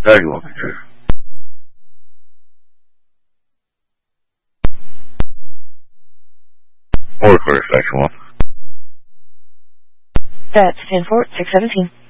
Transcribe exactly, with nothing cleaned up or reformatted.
在我们这儿。Order for reflection one. That's ten four six seventeen.